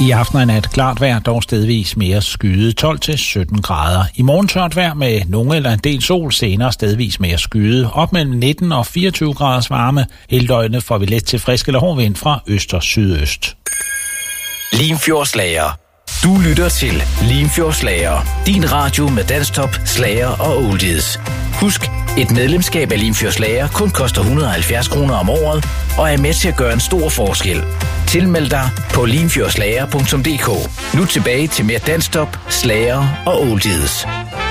I aften og nat klart vejr, dog stedvis mere skyet 12-17 grader. I morgen tørt vejr med nogle eller en del sol, senere stedvis mere skyet. Op mellem 19 og 24 graders varme. Hele døgnet får vi let til frisk eller hård vind fra øst og sydøst. Limfjordslager. Du lytter til Limfjordslager. Din radio med danstop, slager og oldies. Husk, et medlemskab af Limfjordslager kun koster 170 kroner om året og er med til at gøre en stor forskel. Tilmeld dig på limfjordslager.dk. Nu tilbage til mere danstop, slager og oldies.